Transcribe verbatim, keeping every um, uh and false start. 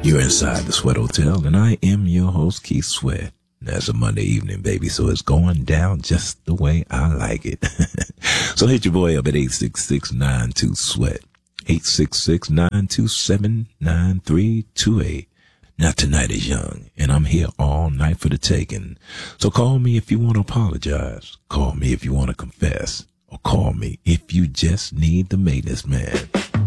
You're inside the Sweat Hotel, and I am your host, Keith Sweat. That's a Monday evening, baby, so it's going down just the way I like it. So hit your boy up at eight six six, nine two, sweat, eight six six, nine two seven, nine three two eight. Now, tonight is young, and I'm here all night for the taking. So call me if you want to apologize. Call me if you want to confess. Or call me if you just need the maintenance man.